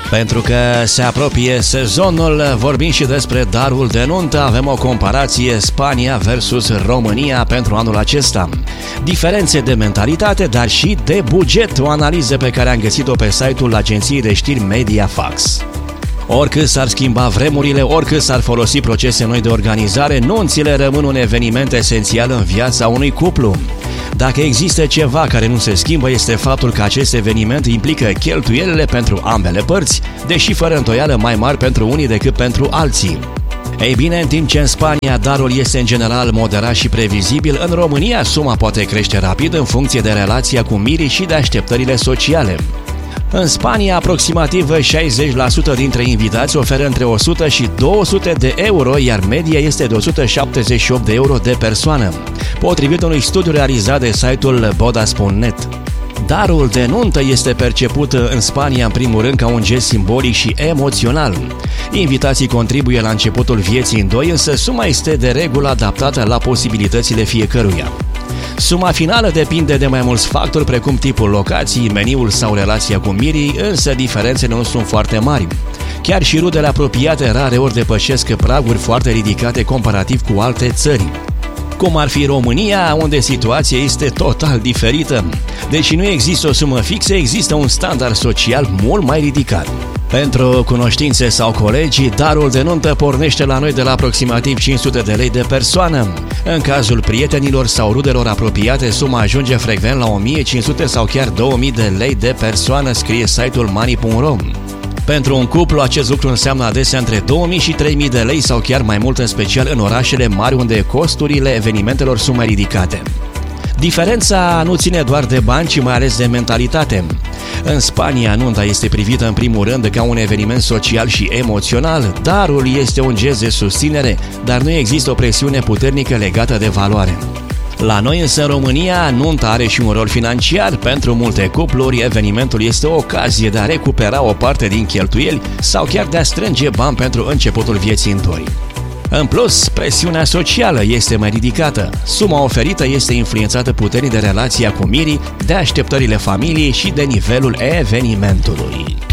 Pentru că se apropie sezonul, vorbim și despre darul de nuntă, avem o comparație Spania versus România pentru anul acesta. Diferențe de mentalitate, dar și de buget, o analiză pe care am găsit-o pe site-ul agenției de știri Mediafax. Oricât s-ar schimba vremurile, oricât s-ar folosi procese noi de organizare, nunțile rămân un eveniment esențial în viața unui cuplu. Dacă există ceva care nu se schimbă, este faptul că acest eveniment implică cheltuielile pentru ambele părți, deși fără îndoială mai mari pentru unii decât pentru alții. Ei bine, în timp ce în Spania darul este în general moderat și previzibil, în România suma poate crește rapid în funcție de relația cu mirii și de așteptările sociale. În Spania, aproximativ 60% dintre invitați oferă între 100 și 200 de euro, iar media este de 178 de euro de persoană, potrivit unui studiu realizat de site-ul bodas.net. Darul de nuntă este perceput în Spania în primul rând ca un gest simbolic și emoțional. Invitații contribuie la începutul vieții în doi, însă suma este de regulă adaptată la posibilitățile fiecăruia. Suma finală depinde de mai mulți factori, precum tipul locației, meniul sau relația cu mirii, însă diferențele nu sunt foarte mari. Chiar și rudele apropiate rare ori depășesc praguri foarte ridicate comparativ cu alte țări, cum ar fi România, unde situația este total diferită. Deci nu există o sumă fixă, există un standard social mult mai ridicat. Pentru cunoștințe sau colegi, darul de nuntă pornește la noi de la aproximativ 500 de lei de persoană. În cazul prietenilor sau rudelor apropiate, suma ajunge frecvent la 1500 sau chiar 2000 de lei de persoană, scrie site-ul money.ro. Pentru un cuplu, acest lucru înseamnă adesea între 2000 și 3000 de lei sau chiar mai mult, în special în orașele mari unde costurile evenimentelor sunt mai ridicate. Diferența nu ține doar de bani, ci mai ales de mentalitate. În Spania, nunta este privită în primul rând ca un eveniment social și emoțional. Darul este un gest de susținere, dar nu există o presiune puternică legată de valoare. La noi însă, în România, nunta are și un rol financiar. Pentru multe cupluri, evenimentul este o ocazie de a recupera o parte din cheltuieli sau chiar de a strânge bani pentru începutul vieții în doi. În plus, presiunea socială este mai ridicată. Suma oferită este influențată puternic de relația cu mirii, de așteptările familiei și de nivelul evenimentului.